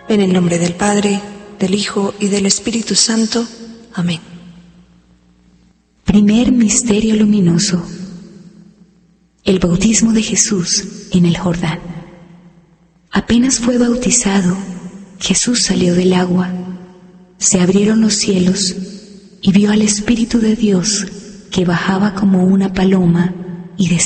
En el nombre del Padre, del Hijo y del Espíritu Santo. Amén. Primer misterio luminoso: el bautismo de Jesús en el Jordán. Apenas fue bautizado, Jesús salió del agua, se abrieron los cielos y vio al Espíritu de Dios que bajaba como una paloma y descendía